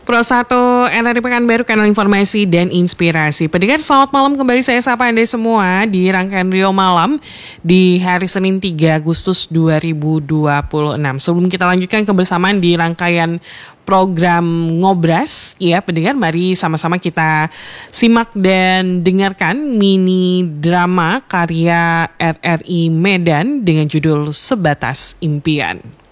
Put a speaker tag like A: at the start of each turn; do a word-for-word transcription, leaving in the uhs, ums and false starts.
A: Pro satu R R I Pekanbaru, kanal informasi dan inspirasi. Pendengar, selamat malam kembali, saya sapa Anda semua di rangkaian Rio Malam di hari Senin tiga Agustus dua ribu dua puluh enam. Sebelum kita lanjutkan kebersamaan di rangkaian program Ngobras, ya pendengar, mari sama-sama kita simak dan dengarkan mini drama karya R R I Medan dengan judul Sebatas Impian.